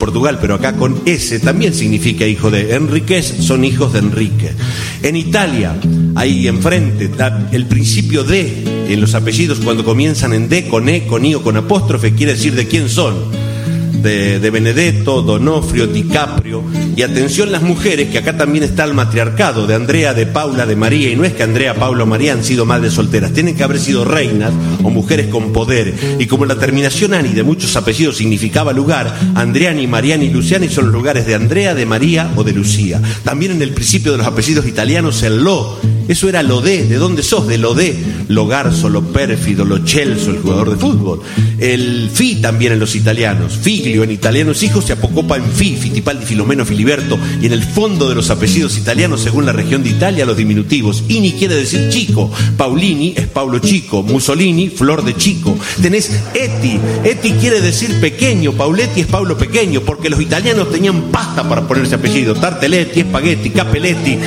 Portugal, pero acá con S también significa hijo de. Enríquez son hijos de Enrique. En Italia, ahí enfrente, el principio de en los apellidos cuando comienzan en D, con E, con I o con apóstrofe, quiere decir de quién son. De Benedetto, Donofrio, DiCaprio. Y atención las mujeres, que acá también está el matriarcado de Andrea, de Paula, de María. Y no es que Andrea, Paula o María han sido madres solteras, tienen que haber sido reinas o mujeres con poder. Y como la terminación Ani de muchos apellidos significaba lugar, Andreani, Mariani y Luciani son los lugares de Andrea, de María o de Lucía. También en el principio de los apellidos italianos el lo, eso era lo ¿de dónde sos? De lo de, lo garzo, lo pérfido, lo Celso, el jugador de fútbol. El fi también en los italianos, figlio en italiano es hijo, se apocopa en fi, Fittipaldi, Filomeno, Filiberto. Y en el fondo de los apellidos italianos, según la región de Italia, los diminutivos. Ini quiere decir chico, Paulini es Paulo chico, Mussolini, flor de chico. Tenés Eti, Eti quiere decir pequeño, Pauletti es Paulo pequeño, porque los italianos tenían pasta para ponerse apellido, Tarteletti, Spaghetti, Capelletti.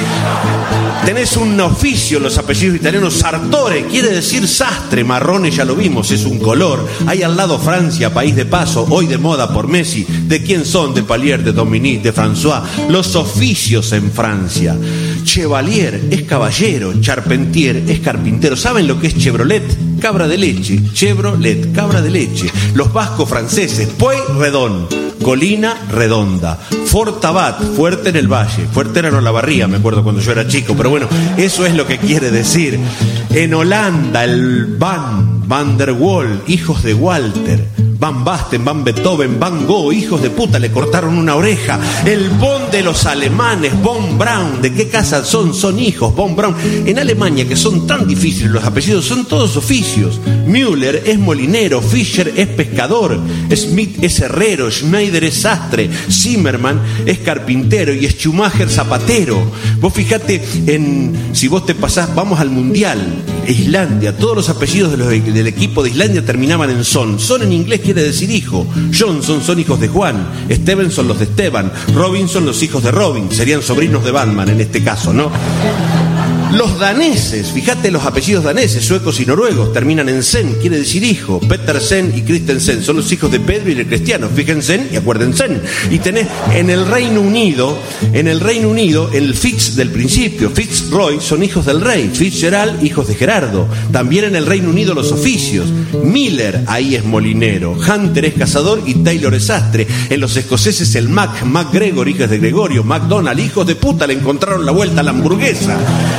Tenés un oficio en los apellidos italianos, Sartore quiere decir sastre, marrone ya lo vimos, es un color. Hay al lado Francia, país de paso, hoy de moda por Messi. ¿De quién son? De Palier, de Dominique, de François. Los oficios en Francia. Chevalier es caballero, Charpentier es carpintero. ¿Saben lo que es Chevrolet? Cabra de leche, Chevrolet, cabra de leche. Los vascos franceses, Pueyrredón, colina redonda. Fortabat, fuerte en el valle. Fuerte era Olavarría, me acuerdo cuando yo era chico, pero bueno, eso es lo que quiere decir. En Holanda, el Van der Waal, hijos de Walter. Van Basten, Van Beethoven, Van Gogh, hijos de puta, le cortaron una oreja. El Bonn de los alemanes, Von Braun. ¿De qué casa son? Son hijos, Von Braun. En Alemania, que son tan difíciles los apellidos, son todos oficios. Müller es molinero, Fischer es pescador, Smith es herrero, Schneider es sastre, Zimmermann es carpintero y Schumacher zapatero. Vos fijate si vos te pasás, vamos al Mundial, Islandia, todos los apellidos del equipo de Islandia terminaban en son. Son en inglés quiere decir hijo. Johnson son hijos de Juan, Stevenson los de Esteban, Robinson los hijos de Robin, serían sobrinos de Batman en este caso, ¿no? Los daneses, fíjate los apellidos daneses, suecos y noruegos, terminan en sen, quiere decir hijo. Petersen y Christensen son los hijos de Pedro y de Cristiano, fíjense y acuérdense. Y tenés en el Reino Unido, el Fitz del principio, Fitzroy son hijos del rey, Fitzgerald hijos de Gerardo. También en el Reino Unido los oficios. Miller ahí es molinero, Hunter es cazador y Taylor es sastre. En los escoceses el MacGregor, hijos de Gregorio, McDonald, hijos de puta, le encontraron la vuelta a la hamburguesa.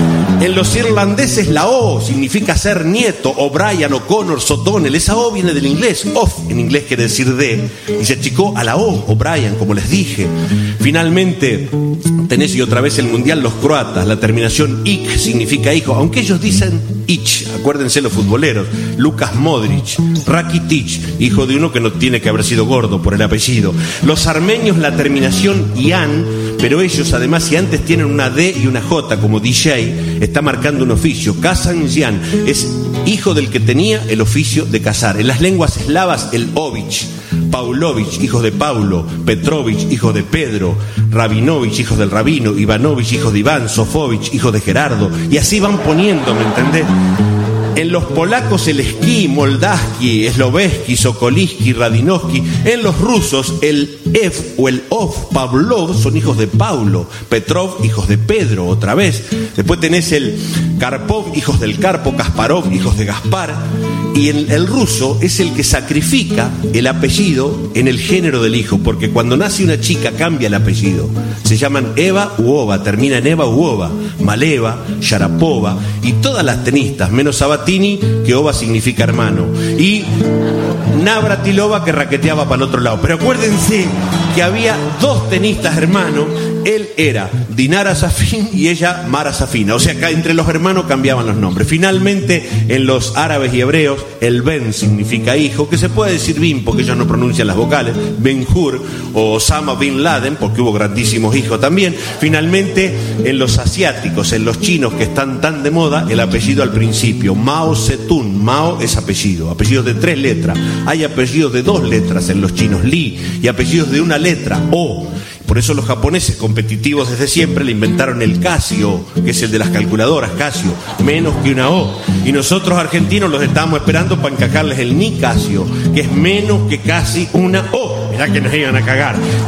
En los irlandeses la O significa ser nieto, O'Brien, O'Connor, O'Donnell. Esa O viene del inglés, off en inglés quiere decir de, y se achicó a la O, O'Brien, como les dije. Finalmente tenés y otra vez el mundial los croatas, la terminación ik significa hijo, aunque ellos dicen ich, acuérdense los futboleros. Lucas Modric, Rakitic, hijo de uno que no tiene que haber sido gordo por el apellido. Los armenios la terminación ian, pero ellos además si antes tienen una D y una J como DJ, está marcando un oficio. Kazan Jian es hijo del que tenía el oficio de cazar. En las lenguas eslavas el Ovich, Paulovich, hijos de Paulo, Petrovich, hijos de Pedro, Rabinovich, hijos del Rabino, Ivanovich, hijos de Iván, Sofovich, hijos de Gerardo, y así van poniendo, ¿me entendés? En los polacos el esquí, Moldavsky, Sloveski, Sokoliski, Radinovsky. En los rusos el Ev o el Ov, Pavlov, son hijos de Paulo. Petrov, hijos de Pedro, otra vez. Después tenés el Karpov, hijos del Karpo. Kasparov, hijos de Gaspar. Y el ruso es el que sacrifica el apellido en el género del hijo, porque cuando nace una chica cambia el apellido. Se llaman Eva u Ova, termina en Eva u Ova, Maleva, Sharapova y todas las tenistas, menos Sabatini, que Ova significa hermano, y Navratilova, que raqueteaba para el otro lado. Pero acuérdense que había dos tenistas hermanos. Él era Dinara Safin y ella Mara Safina. O sea, que entre los hermanos cambiaban los nombres. Finalmente, en los árabes y hebreos, el Ben significa hijo, que se puede decir Bin porque ellos no pronuncian las vocales, Ben-Hur o Osama Bin Laden, porque hubo grandísimos hijos también. Finalmente, en los asiáticos, en los chinos que están tan de moda, el apellido al principio, Mao Zedong. Mao es apellido, apellidos de 3 letras. Hay apellidos de 2 letras en los chinos, Li, y apellidos de 1 letra, O. Por eso los japoneses competitivos desde siempre le inventaron el Casio, que es el de las calculadoras, Casio, menos que una O. Y nosotros argentinos los estábamos esperando para encajarles el Nicasio, que es menos que casi una O. Mirá que nos iban a cagar.